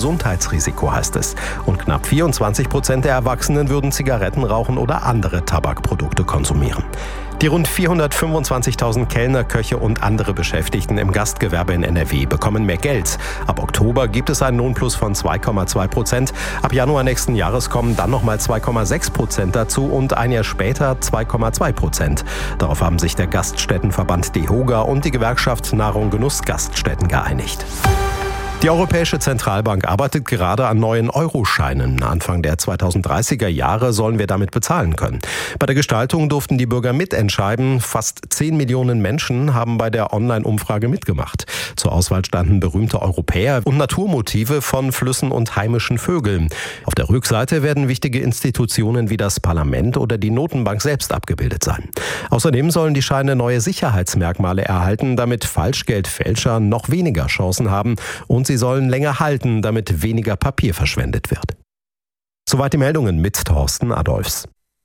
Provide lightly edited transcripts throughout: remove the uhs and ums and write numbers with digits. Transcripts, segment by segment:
Gesundheitsrisiko, heißt es. Und knapp 24% der Erwachsenen würden Zigaretten rauchen oder andere Tabakprodukte konsumieren. Die rund 425.000 Kellner, Köche und andere Beschäftigten im Gastgewerbe in NRW bekommen mehr Geld. Ab Oktober gibt es einen Lohnplus von 2,2%. Ab Januar nächsten Jahres kommen dann nochmal 2,6% dazu und ein Jahr später 2,2%. Darauf haben sich der Gaststättenverband DEHOGA und die Gewerkschaft Nahrung Genuss Gaststätten geeinigt. Die Europäische Zentralbank arbeitet gerade an neuen Euroscheinen. Anfang der 2030er Jahre sollen wir damit bezahlen können. Bei der Gestaltung durften die Bürger mitentscheiden. Fast 10 Millionen Menschen haben bei der Online-Umfrage mitgemacht. Zur Auswahl standen berühmte Europäer und Naturmotive von Flüssen und heimischen Vögeln. Auf der Rückseite werden wichtige Institutionen wie das Parlament oder die Notenbank selbst abgebildet sein. Außerdem sollen die Scheine neue Sicherheitsmerkmale erhalten, damit Falschgeldfälscher noch weniger Chancen haben, und sie sollen länger halten, damit weniger Papier verschwendet wird. Soweit die Meldungen mit Thorsten Adolfs.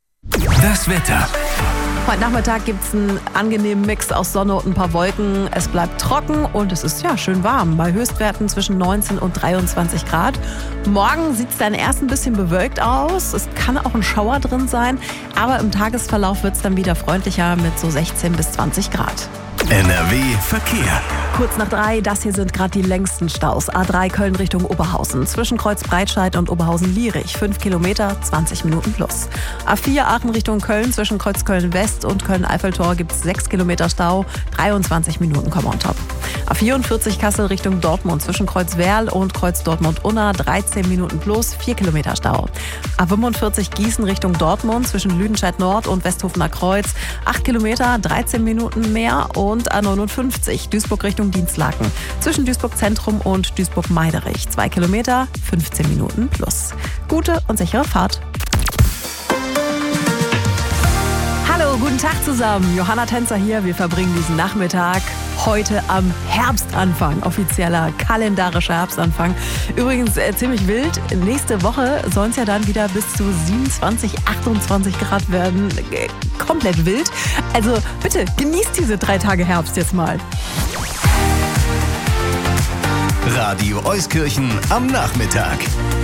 Das Wetter. Heute Nachmittag gibt es einen angenehmen Mix aus Sonne und ein paar Wolken. Es bleibt trocken und es ist schön warm, bei Höchstwerten zwischen 19 und 23 Grad. Morgen sieht es dann erst ein bisschen bewölkt aus. Es kann auch ein Schauer drin sein, aber im Tagesverlauf wird es dann wieder freundlicher mit so 16 bis 20 Grad. NRW Verkehr. Kurz nach 3, das hier sind gerade die längsten Staus. A3 Köln Richtung Oberhausen. Zwischen Kreuz Breitscheid und Oberhausen-Lierich. 5 Kilometer, 20 Minuten plus. A4 Aachen Richtung Köln. Zwischen Kreuz Köln-West und Köln-Eiffeltor gibt es 6 Kilometer Stau. 23 Minuten kommen on top. A44 Kassel Richtung Dortmund. Zwischen Kreuz Werl und Kreuz Dortmund-Unna. 13 Minuten plus, 4 Kilometer Stau. A45 Gießen Richtung Dortmund. Zwischen Lüdenscheid Nord und Westhofener Kreuz. 8 Kilometer, 13 Minuten mehr. Und A59 Duisburg Richtung Dienstlaken. Zwischen Duisburg Zentrum und Duisburg Meiderich. 2 Kilometer, 15 Minuten plus. Gute und sichere Fahrt. Hallo, guten Tag zusammen. Johanna Tänzer hier. Wir verbringen diesen Nachmittag heute am Herbstanfang. Offizieller kalendarischer Herbstanfang. Übrigens ziemlich wild. Nächste Woche sollen es ja dann wieder bis zu 27, 28 Grad werden. Komplett wild. Also bitte genießt diese 3 Tage Herbst jetzt mal. Radio Euskirchen am Nachmittag.